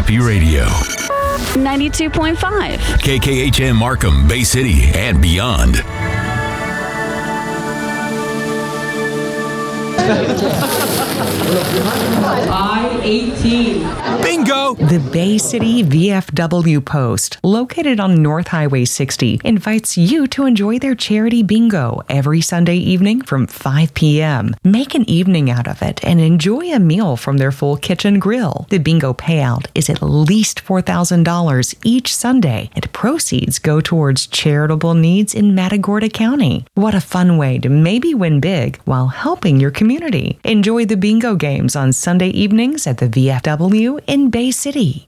Happy Radio. 92.5. KKHM Markham, Bay City, and beyond. I-18. Bingo! The Bay City VFW Post, located on North Highway 60, invites you to enjoy their charity bingo every Sunday evening from 5 p.m. Make an evening out of it and enjoy a meal from their full kitchen grill. The bingo payout is at least $4,000 each Sunday, and proceeds go towards charitable needs in Matagorda County. What a fun way to maybe win big while helping your community. Enjoy the bingo games on Sunday evenings at the VFW in Bay City.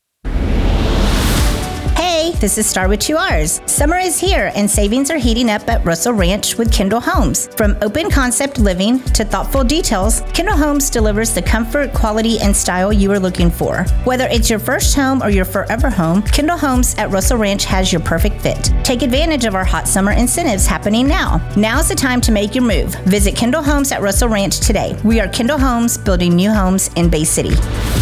Hey, this is Star with 2 R's. Summer is here and savings are heating up at Russell Ranch with Kendall Homes. From open concept living to thoughtful details, Kendall Homes delivers the comfort, quality, and style you are looking for. Whether it's your first home or your forever home, Kendall Homes at Russell Ranch has your perfect fit. Take advantage of our hot summer incentives happening now. Now's the time to make your move. Visit Kendall Homes at Russell Ranch today. We are Kendall Homes, building new homes in Bay City.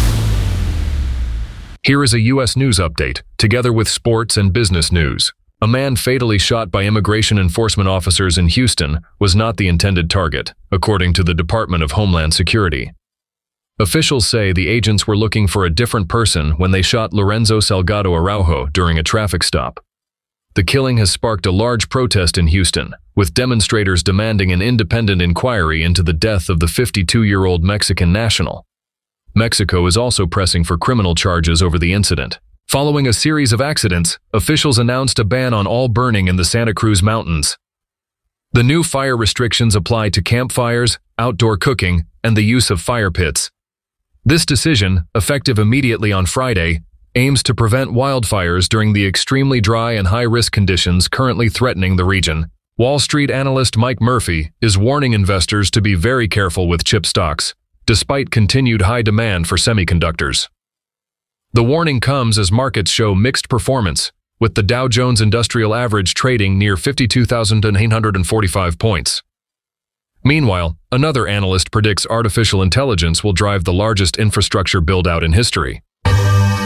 Here is a U.S. news update, together with sports and business news. A man fatally shot by immigration enforcement officers in Houston was not the intended target, according to the Department of Homeland Security. Officials say the agents were looking for a different person when they shot Lorenzo Salgado Araujo during a traffic stop. The killing has sparked a large protest in Houston, with demonstrators demanding an independent inquiry into the death of the 52-year-old Mexican national. Mexico is also pressing for criminal charges over the incident. Following a series of accidents, officials announced a ban on all burning in the Santa Cruz Mountains. The new fire restrictions apply to campfires, outdoor cooking, and the use of fire pits. This decision, effective immediately on Friday, aims to prevent wildfires during the extremely dry and high-risk conditions currently threatening the region. Wall Street analyst Mike Murphy is warning investors to be very careful with chip stocks, despite continued high demand for semiconductors. The warning comes as markets show mixed performance, with the Dow Jones Industrial Average trading near 52,845 points. Meanwhile, another analyst predicts artificial intelligence will drive the largest infrastructure build-out in history.